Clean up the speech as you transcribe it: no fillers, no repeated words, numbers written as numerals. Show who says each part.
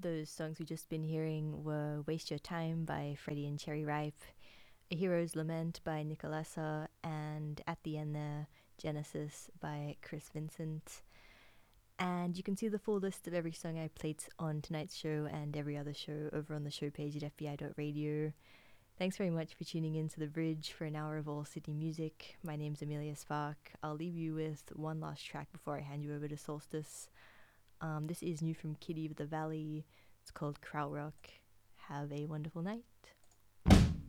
Speaker 1: Those songs we just been hearing were Waste Your Time by Freddie and Cherry Ripe, A Hero's Lament by Nicolessa, and at the end there, Genesis by Chris Vincent. And you can see the full list of every song I played on tonight's show and every other show over on the show page at fbi.radio. Thanks very much for tuning in to The Bridge for an hour of all city music. My name's Amelia Spark. I'll leave you with one last track before I hand you over to Solstice. This is new from Kitty of the Valley. It's called Krautrock. Have a wonderful night.